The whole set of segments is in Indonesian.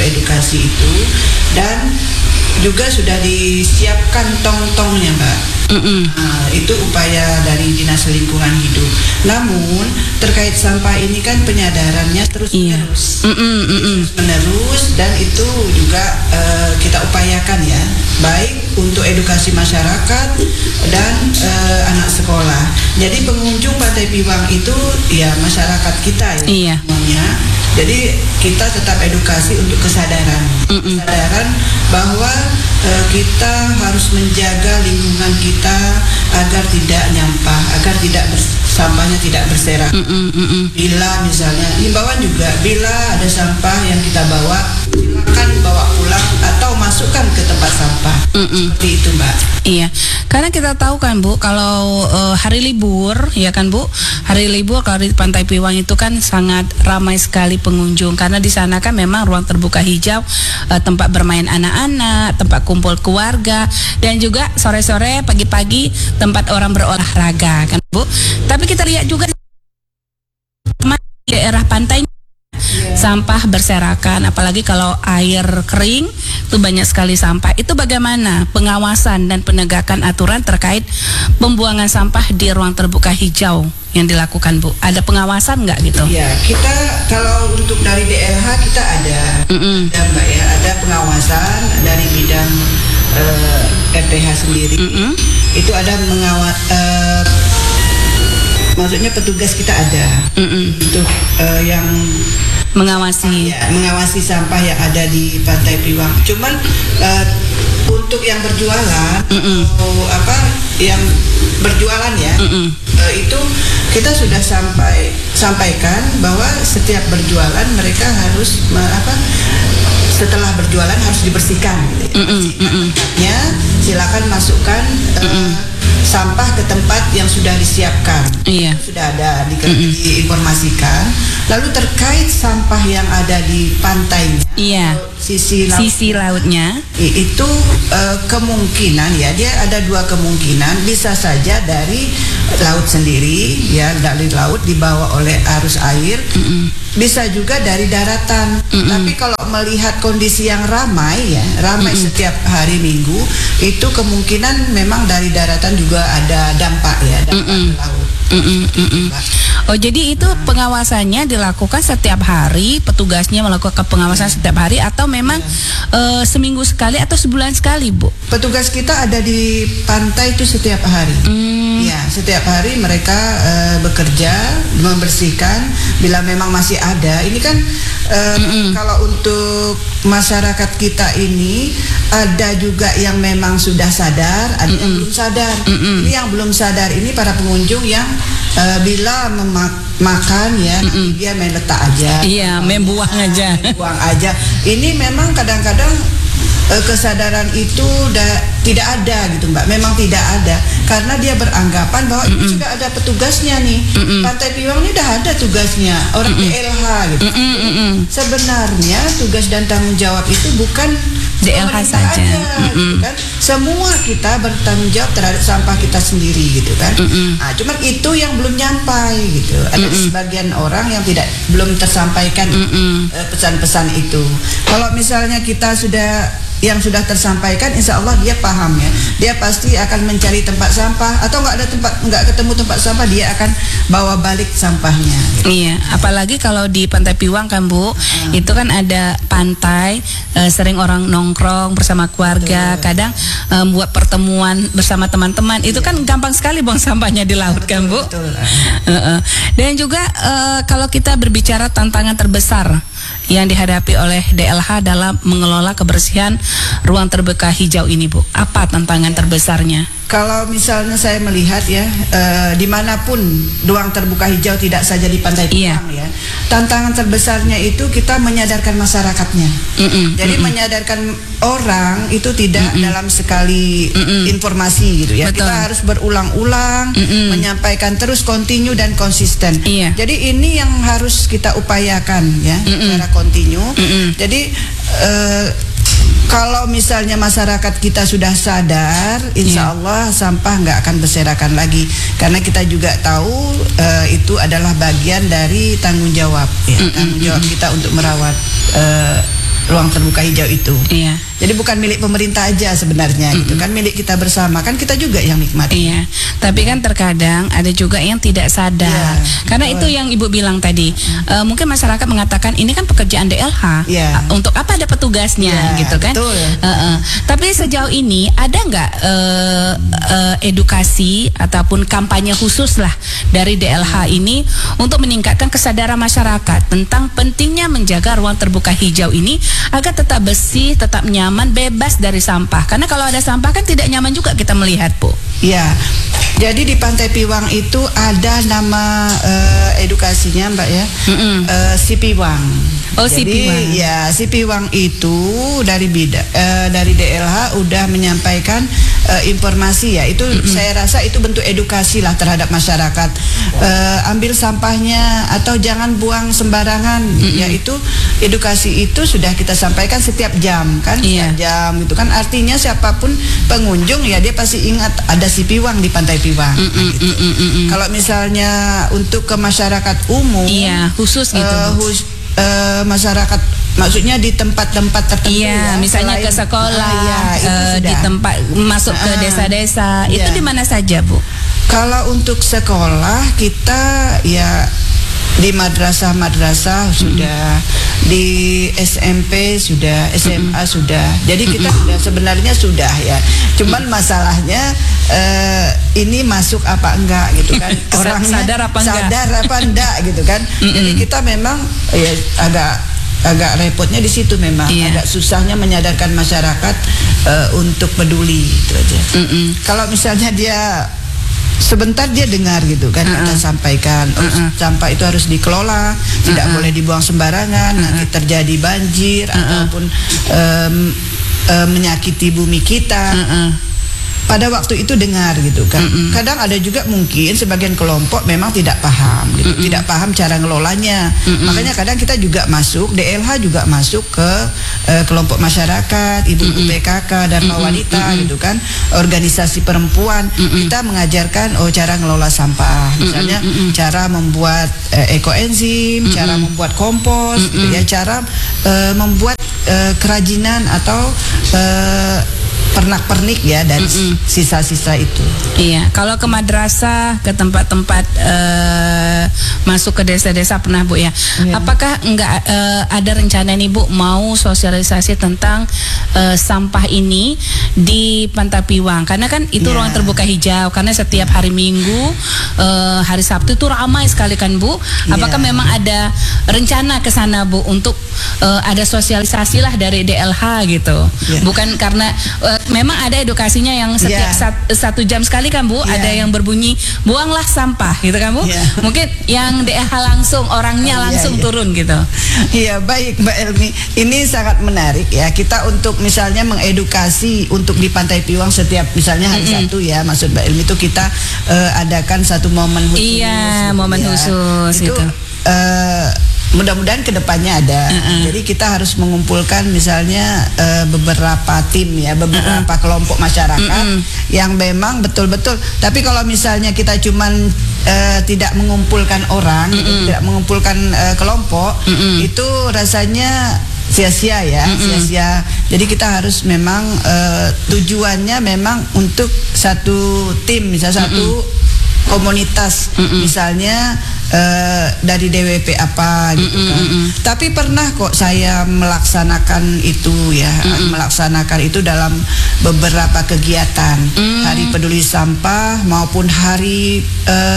edukasi itu, dan juga sudah disiapkan tong-tongnya, Mbak. Nah, itu upaya dari Dinas Lingkungan Hidup. Namun terkait sampah ini kan penyadarannya terus menerus, dan itu juga kita upayakan ya, baik untuk edukasi masyarakat dan anak sekolah. Jadi pengunjung Pantai Piwang itu ya masyarakat kita ya semuanya. Jadi kita tetap edukasi untuk kesadaran bahwa kita harus menjaga lingkungan kita agar tidak nyampah, agar sampahnya tidak berserakan. Bila misalnya himbauan juga, bila ada sampah yang kita bawa, silakan bawa pulang atau masukkan ke tempat sampah. Seperti itu, Mbak. Iya, karena kita tahu kan Bu, kalau hari libur, ya kan Bu, hari libur kalau di Pantai Piwang itu kan sangat ramai sekali pengunjung, karena di sana kan memang ruang terbuka hijau, tempat bermain anak-anak, tempat kumpul keluarga, dan juga sore-sore, pagi-pagi tempat orang berolahraga kan Bu. Tapi kita lihat juga di daerah pantai sampah berserakan, apalagi kalau air kering itu banyak sekali sampah. Itu bagaimana pengawasan dan penegakan aturan terkait pembuangan sampah di ruang terbuka hijau yang dilakukan, Bu? Ada pengawasan nggak gitu? Ya, kita kalau untuk dari DLH kita ada Mbak ya, ada pengawasan dari bidang RTH sendiri. Itu ada maksudnya petugas kita ada untuk yang mengawasi sampah yang ada di Pantai Piwang. Cuman untuk yang berjualan yang berjualan ya, itu kita sudah sampaikan bahwa setiap berjualan mereka harus setelah berjualan harus dibersihkan. Tempatnya silakan masukkan sampah ke tempat yang sudah disiapkan. Sudah ada diinformasikan. Lalu terkait sampah yang ada di pantainya, sisi lautnya, itu kemungkinan ya, dia ada dua kemungkinan. Bisa saja dari laut sendiri ya, dari laut dibawa oleh arus air. Bisa juga dari daratan. Tapi kalau melihat kondisi yang ramai setiap hari Minggu, itu kemungkinan memang dari daratan juga ada dampak ya, dampak ke laut. Oh, jadi itu pengawasannya dilakukan setiap hari, petugasnya melakukan pengawasan setiap hari, atau memang seminggu sekali atau sebulan sekali, Bu? Petugas kita ada di pantai itu setiap hari. Ya, setiap hari mereka bekerja membersihkan bila memang masih ada. Ini kan kalau untuk masyarakat kita ini ada juga yang memang sudah sadar, ada yang belum sadar. Ini yang belum sadar ini para pengunjung yang bila makan ya, dia main letak aja. Iya, main buang aja. Ini memang kadang-kadang kesadaran itu tidak ada gitu, Mbak. Memang tidak ada, karena dia beranggapan bahwa ini sudah ada petugasnya nih. Pantai Piwang ini udah ada tugasnya, orang DLH gitu. Sebenarnya tugas dan tanggung jawab itu bukan DLH saja, gitu kan. Semua kita bertanggung jawab terhadap sampah kita sendiri gitu kan. Nah, cuman itu yang belum nyampai gitu. Ada sebagian orang yang belum tersampaikan pesan-pesan itu. Kalau misalnya kita yang sudah tersampaikan, insya Allah dia paham ya. Dia pasti akan mencari tempat sampah, atau nggak ketemu tempat sampah, dia akan bawa balik sampahnya. Gitu. Iya, apalagi kalau di Pantai Piwang kan Bu, itu kan ada pantai, sering orang nongkrong bersama keluarga, kadang buat pertemuan bersama teman-teman. Itu kan gampang sekali buang sampahnya di laut kan Bu. Dan juga kalau kita berbicara tantangan terbesar yang dihadapi oleh DLH dalam mengelola kebersihan ruang terbuka hijau ini, Bu, apa tantangan terbesarnya? Kalau misalnya saya melihat ya, dimanapun ruang terbuka hijau, tidak saja di Pantai Piwang ya, tantangan terbesarnya itu kita menyadarkan masyarakatnya. Jadi menyadarkan orang itu tidak dalam sekali informasi gitu ya. Betul. Kita harus berulang-ulang, menyampaikan terus, kontinu dan konsisten. Jadi ini yang harus kita upayakan ya, secara kontinu. Jadi kalau misalnya masyarakat kita sudah sadar, insya Allah sampah nggak akan berserakan lagi. Karena kita juga tahu itu adalah bagian dari tanggung jawab, ya, tanggung jawab kita untuk merawat ruang terbuka hijau itu. Iya. Jadi bukan milik pemerintah aja sebenarnya gitu kan, milik kita bersama, kan kita juga yang nikmati. Iya, tapi kan terkadang ada juga yang tidak sadar. Karena itu yang Ibu bilang tadi. Mungkin masyarakat mengatakan ini kan pekerjaan DLH. Untuk apa ada petugasnya gitu kan? Betul. Tapi sejauh ini ada nggak edukasi ataupun kampanye khusus lah dari DLH ini untuk meningkatkan kesadaran masyarakat tentang pentingnya menjaga ruang terbuka hijau ini agar tetap bersih, tetap nyaman, bebas dari sampah. Karena kalau ada sampah kan tidak nyaman juga kita melihat, Bu. Ya, jadi di Pantai Piwang itu ada nama edukasinya, Mbak ya, Si Piwang. Oh, Si Piwang. Ya, Si Piwang itu dari DLH udah menyampaikan informasi ya. Itu saya rasa itu bentuk edukasi lah terhadap masyarakat. Ambil sampahnya atau jangan buang sembarangan. Ya, itu edukasi itu sudah kita sampaikan setiap jam kan, setiap jam gitu kan. Artinya siapapun pengunjung ya dia pasti ingat ada Si Piwang di Pantai Piwang. Gitu. Kalau misalnya untuk ke masyarakat umum, khusus gitu. Masyarakat maksudnya di tempat-tempat tertentu misalnya ke sekolah, di tempat masuk ke desa-desa, itu di mana saja, Bu? Kalau untuk sekolah kita ya di madrasah sudah, di SMP sudah, SMA sudah. Jadi kita sebenarnya sudah ya. Cuman masalahnya ini masuk apa enggak gitu kan? Orangnya sadar apa enggak gitu kan? Jadi kita memang ya agak repotnya di situ memang, agak susahnya menyadarkan masyarakat untuk peduli itu aja. Kalau misalnya dia sebentar dia dengar gitu kan, kita sampaikan sampah itu harus dikelola, tidak boleh dibuang sembarangan, nanti terjadi banjir ataupun menyakiti bumi kita. Pada waktu itu dengar gitu kan. Kadang ada juga mungkin sebagian kelompok memang tidak paham gitu, tidak paham cara ngelolanya. Makanya kadang kita juga masuk, DLH juga masuk ke kelompok masyarakat, ibu-ibu PKK, Dharma Wanita gitu kan, organisasi perempuan. Kita mengajarkan cara ngelola sampah, misalnya cara membuat ekoenzim, cara membuat kompos gitu ya, cara membuat kerajinan atau pernak-pernik ya dari sisa-sisa itu. Iya, kalau ke madrasah, ke tempat-tempat masuk ke desa-desa pernah, Bu ya. Apakah enggak ada rencana nih, Bu, mau sosialisasi tentang sampah ini di Pantai Piwang? Karena kan itu ruang terbuka hijau, karena setiap hari Minggu, hari Sabtu itu ramai sekali kan, Bu. Apakah memang ada rencana ke sana, Bu, untuk ada sosialisasi lah dari DLH gitu? Bukan karena memang ada edukasinya yang setiap 1 jam sekali kan, Bu, ada yang berbunyi buanglah sampah gitu kan, Bu. Mungkin yang DLH langsung orangnya langsung turun gitu. Iya, baik Mbak Elmi. Ini sangat menarik ya. Kita untuk misalnya mengedukasi untuk di Pantai Piwang setiap misalnya hari Sabtu ya, maksud Mbak Elmi itu kita adakan satu momen khusus. Iya, momen khusus itu. Gitu. Mudah-mudahan kedepannya ada. Jadi kita harus mengumpulkan misalnya beberapa tim ya, beberapa kelompok masyarakat yang memang betul-betul. Tapi kalau misalnya kita cuman tidak mengumpulkan orang, tidak mengumpulkan kelompok, itu rasanya sia-sia ya, sia-sia. Jadi kita harus memang tujuannya memang untuk satu tim, misalnya satu komunitas, misalnya dari DWP apa gitu kan. Tapi pernah kok saya melaksanakan itu ya, melaksanakan itu dalam beberapa kegiatan, Hari Peduli Sampah maupun hari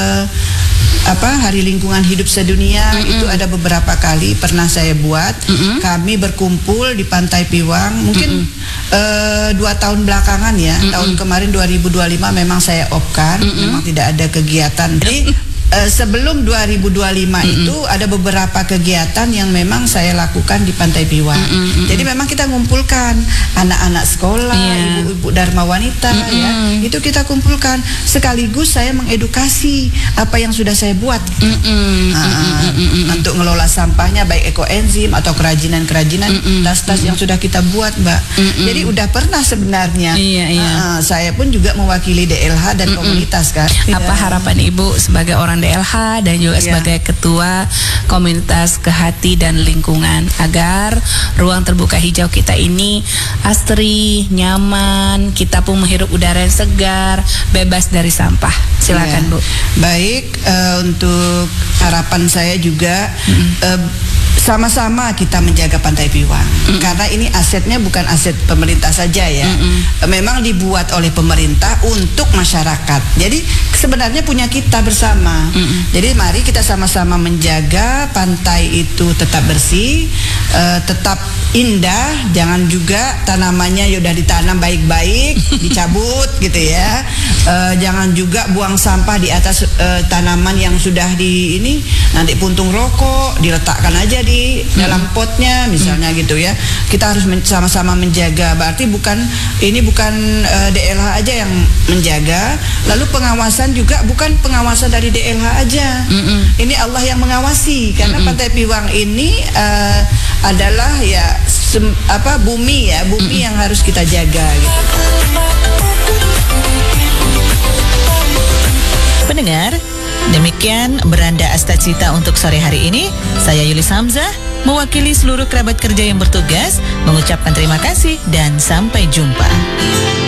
Hari Lingkungan Hidup Sedunia. Itu ada beberapa kali pernah saya buat. Kami berkumpul di Pantai Piwang mungkin 2 tahun belakangan ya. Tahun kemarin 2025 memang saya off-kan, memang tidak ada kegiatan. Jadi sebelum 2025 itu ada beberapa kegiatan yang memang saya lakukan di Pantai Piwang. Jadi memang kita ngumpulkan anak-anak sekolah, ibu-ibu Dharma Wanita ya. Itu kita kumpulkan, sekaligus saya mengedukasi apa yang sudah saya buat. Untuk ngelola sampahnya, baik ekoenzim atau kerajinan-kerajinan, tas-tas yang sudah kita buat, Mbak. Jadi udah pernah sebenarnya. Saya pun juga mewakili DLH dan komunitas kan. Apa harapan Ibu sebagai orang seorang DLH dan juga sebagai ketua komunitas Kehati dan Lingkungan, agar ruang terbuka hijau kita ini asri, nyaman, kita pun menghirup udara yang segar, bebas dari sampah. Silakan Bu. Baik, untuk harapan saya juga sama-sama kita menjaga Pantai Piwang, karena ini asetnya bukan aset pemerintah saja ya. Memang dibuat oleh pemerintah untuk masyarakat. Jadi sebenarnya punya kita bersama. Jadi mari kita sama-sama menjaga pantai itu tetap bersih, tetap indah. Jangan juga tanamannya udah ditanam baik-baik dicabut gitu ya. Jangan juga buang sampah di atas tanaman yang sudah di ini, nanti puntung rokok diletakkan aja di dalam potnya misalnya gitu ya. Kita harus sama-sama menjaga. Berarti bukan DLH aja yang menjaga, lalu pengawasan juga bukan pengawasan dari DLH aja. Ini Allah yang mengawasi, karena Pantai Piwang ini adalah ya bumi yang harus kita jaga gitu. Pendengar, demikian Beranda Astacita untuk sore hari ini. Saya Yulis Hamzah, mewakili seluruh kerabat kerja yang bertugas, mengucapkan terima kasih dan sampai jumpa.